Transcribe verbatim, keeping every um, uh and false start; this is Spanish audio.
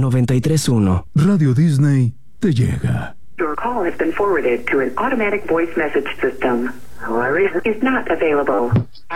noventa y tres punto uno. Radio Disney te llega. Your call has been forwarded to an automatic voice message system. However, is not available.